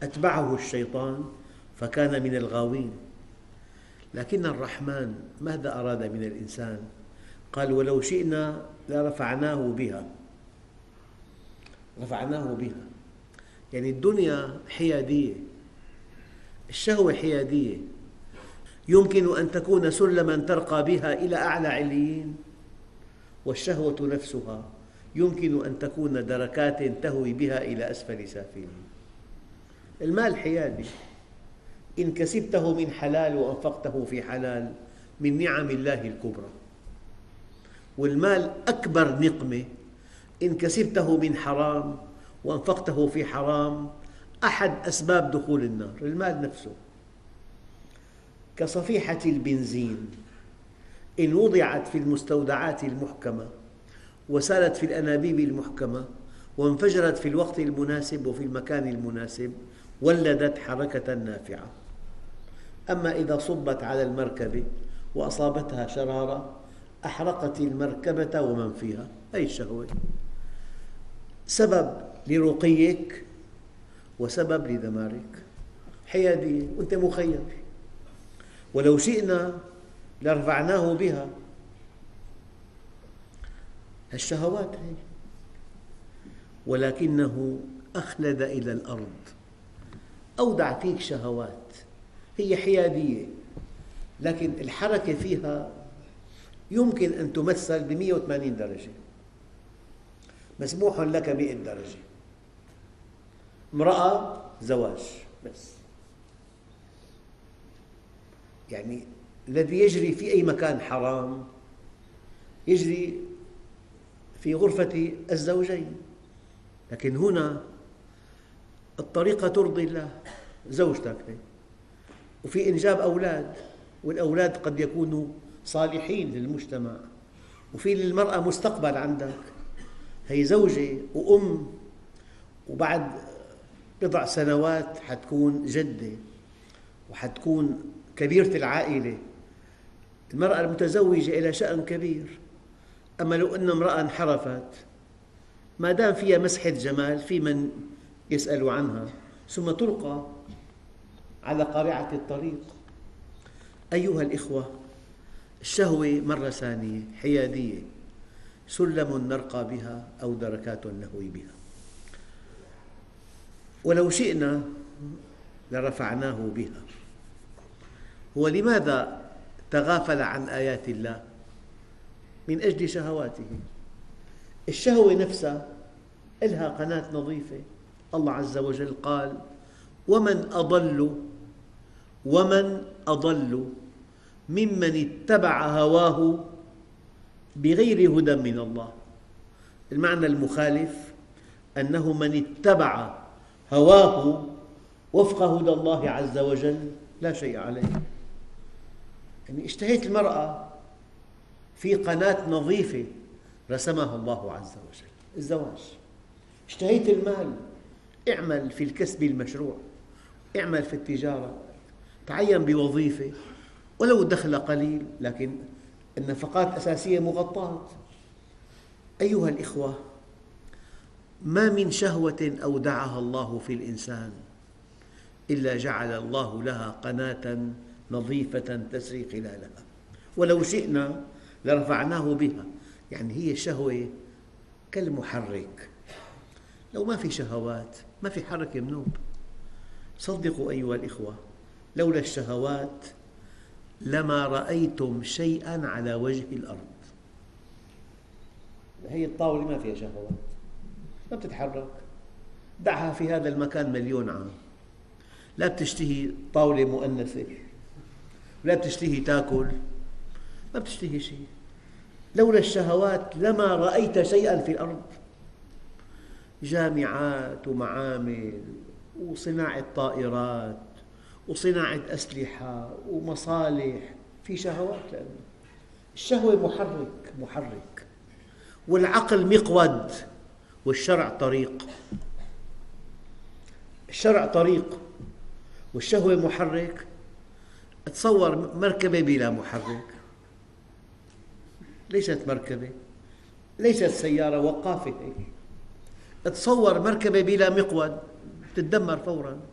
أتبعه الشيطان فكان من الغاوين. لكن الرحمن ماذا أراد من الإنسان؟ قال ولو شئنا لرفعناه بها. رفعناه بها يعني الدنيا حيادية، الشهوة حيادية، يمكن أن تكون سلما ترقى بها إلى أعلى عليين، والشهوة نفسها يمكن أن تكون دركات تهوي بها إلى أسفل سافلين. المال حيادي، إن كسبته من حلال وأنفقته في حلال من نعم الله الكبرى، والمال أكبر نقمة إن كسبته من حرام وأنفقته في حرام، أحد أسباب دخول النار المال نفسه. كصفيحة البنزين إن وضعت في المستودعات المحكمة وسالت في الأنابيب المحكمة وانفجرت في الوقت المناسب وفي المكان المناسب ولدت حركة نافعة. أما إذا صبت على المركبة وأصابتها شرارة أحرقت المركبة ومن فيها. هذه الشهوة سبب لرقيك وسبب لدمارك، حيادية وأنت مخير. ولو شئنا لرفعناه بها. الشهوات هي، ولكنه أخلد إلى الأرض. أودع فيك شهوات هي حيادية، لكن الحركة فيها يمكن أن تمثل ب180 درجة، مسموح لك 100 درجة. امرأة زواج بس، يعني الذي يجري في أي مكان حرام يجري في غرفة الزوجين، لكن هنا الطريقة ترضي الله، زوجتك وفي إنجاب أولاد، والأولاد قد يكونوا صالحين للمجتمع، وفي للمرأة مستقبل عندك، هي زوجة وأم، وبعد بضع سنوات حتكون جدة وحتكون كبيرة العائلة. المرأة المتزوجة لها شأن كبير. أما لو أن امرأة انحرفت ما دام فيها مسحة جمال في من يسأل عنها ثم تلقى على قارعة الطريق. أيها الإخوة، الشهوة مرة ثانية حيادية، سلم نرقى بها أو دركات نهوي بها. ولو شئنا لرفعناه بها. هو لماذا تغافل عن آيات الله؟ من أجل شهواته. الشهوة نفسها لها قناة نظيفة. الله عز وجل قال ومن أضل ممن اتبع هواه بغير هدى من الله. المعنى المخالف أنه من اتبع هواه وفق هدى الله عز وجل لا شيء عليه. يعني اشتهيت المرأة في قناة نظيفة رسمها الله عز وجل، الزواج. اشتهيت المال، اعمل في الكسب المشروع، اعمل في التجارة، تعين بوظيفة ولو دخل قليل لكن النفقات أساسية مغطاة. أيها الإخوة، ما من شهوة أودعها الله في الإنسان إلا جعل الله لها قناة نظيفة تسري خلالها. ولو شئنا لرفعناه بها، يعني هي الشهوة كالمحرك. لو ما في شهوات ما في حركة منوب. صدقوا أيها الإخوة، لولا الشهوات لما رأيتم شيئا على وجه الأرض. هي الطاولة ما فيها شهوات، ما بتتحرك، دعها في هذا المكان 1,000,000 عام، لا بتشتهي طاولة مؤنثة، لا بتشتهي تأكل، ما بتشتهي شيء. لولا الشهوات لما رأيت شيئا في الأرض. جامعات ومعامل وصناعة طائرات وصناعة أسلحة ومصالح، في شهوات، لأنه الشهوة محرك، والعقل مقود والشرع طريق. الشرع طريق والشهوة محرك. تصور مركبة بلا محرك، ليست مركبة، ليست سيارة، وقافة هيك. تصور مركبة بلا مقود تتدمر فوراً.